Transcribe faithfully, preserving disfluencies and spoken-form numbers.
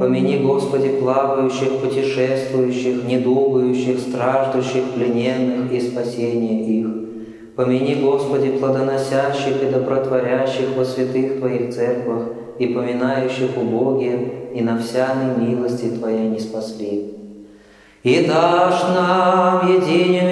Помяни, Господи, плавающих, путешествующих, недугающих, страждущих, плененных и спасение их. Помяни, Господи, плодоносящих и добротворящих во святых Твоих церквах и поминающих убогие, и на всяной милости Твоей не спасли. И дашь нам едине